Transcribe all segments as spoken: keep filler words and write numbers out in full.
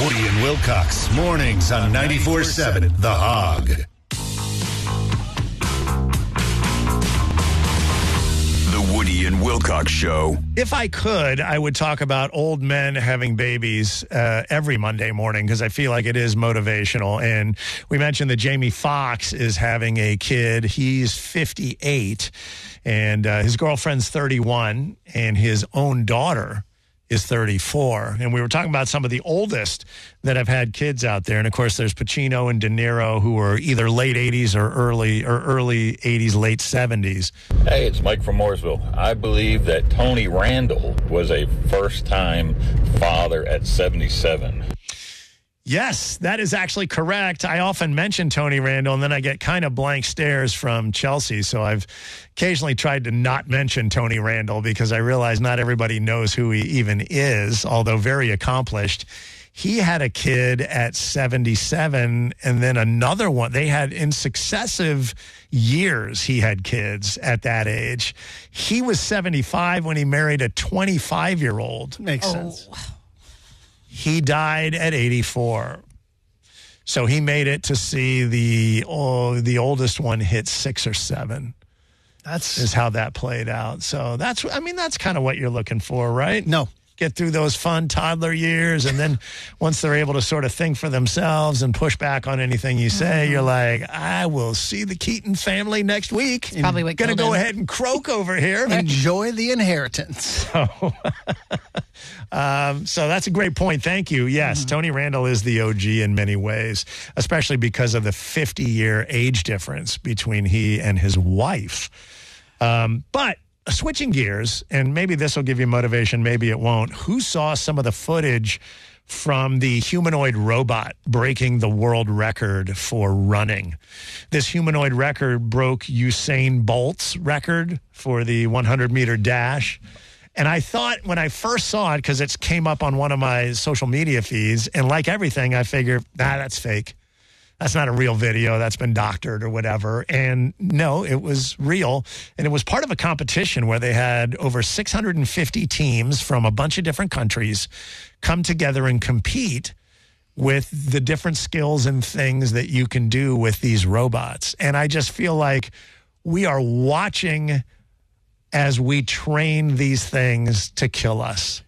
Woody and Wilcox, mornings on ninety-four seven The Hog. The Woody and Wilcox Show. If I could, I would talk about old men having babies uh, every Monday morning because I feel like it is motivational. And we mentioned that Jamie Foxx is having a kid. He's fifty-eight, and uh, his girlfriend's thirty-one, and his own daughter is thirty-four. And we were talking about some of the oldest that have had kids out there. And of course, there's Pacino and De Niro, who are either late eighties or early or early eighties, late seventies. Hey, it's Mike from Mooresville. I believe that Tony Randall was a first-time father at seventy-seven. Yes, that is actually correct. I often mention Tony Randall, and then I get kind of blank stares from Chelsea. So I've occasionally tried to not mention Tony Randall because I realize not everybody knows who he even is, although very accomplished. He had a kid at seventy-seven, and then another one. They had in successive years, he had kids at that age. He was seventy-five when he married a twenty-five-year-old. Makes Oh. sense. He died at eighty-four. So he made it to see the oh, the oldest one hit six or seven. That's Is how that played out. So that's, I mean, that's kind of what you're looking for, right? no. Get through those fun toddler years, and then once they're able to sort of think for themselves and push back on anything you say, Mm-hmm. you're like, I will see the Keaton family next week. Probably what Gonna killed go him. ahead and croak over here. Enjoy the inheritance. Um, so that's a great point. Thank you. Yes, Tony Randall is the O G in many ways, especially because of the fifty-year age difference between he and his wife. Um, but switching gears, and maybe this will give you motivation, maybe it won't. Who saw some of the footage from the humanoid robot breaking the world record for running? This humanoid record broke Usain Bolt's record for the hundred meter dash. And I thought when I first saw it, because it came up on one of my social media feeds, and like everything, I figured, nah, that's fake. That's not a real video. That's been doctored or whatever. And no, it was real. And it was part of a competition where they had over six hundred fifty teams from a bunch of different countries come together and compete with the different skills and things that you can do with these robots. And I just feel like we are watching as we train these things to kill us.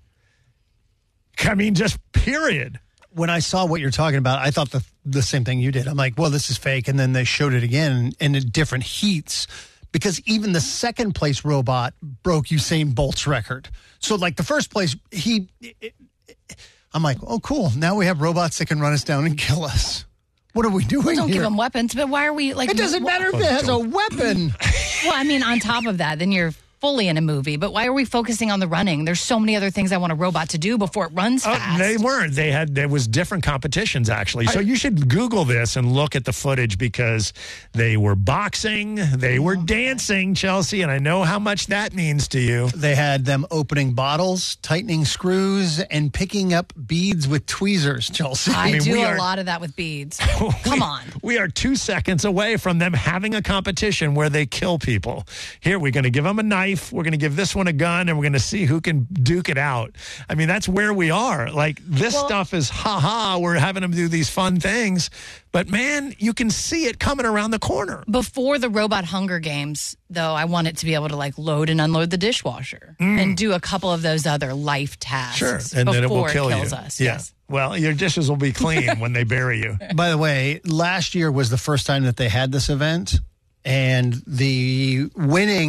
I mean, just period. When I saw what you're talking about, I thought the the same thing you did. I'm like, well, this is fake. And then they showed it again in different heats because even the second place robot broke Usain Bolt's record. So like the first place, he, it, it, I'm like, oh, cool. Now we have robots that can run us down and kill us. What are we doing Don't here? give them weapons, but why are we like? It doesn't matter if it has a weapon. Well, I mean, on top of that, then you're fully in a movie. But why are we focusing on the running? There's so many other things I want a robot to do before it runs Oh, fast. they weren't. They had, there was different competitions, actually. So you should Google this and look at the footage because they were boxing, they were dancing, Chelsea, and I know how much that means to you. They had them opening bottles, tightening screws, and picking up beads with tweezers, Chelsea. I, mean, do we a are- lot of that with beads. We- Come on. We are two seconds away from them having a competition where they kill people. Here, we're going to give them a knife. We're going to give this one a gun, and we're going to see who can duke it out. I mean, that's where we are. Like, this Well- stuff is ha-ha. We're having them do these fun things. But, man, you can see it coming around the corner. Before the robot Hunger Games, though, I want it to be able to like load and unload the dishwasher and do a couple of those other life tasks. Sure, and then it will before kill kills you. us. Yeah. Yes. Well, your dishes will be clean when they bury you. By the way, last year was the first time that they had this event, and the winning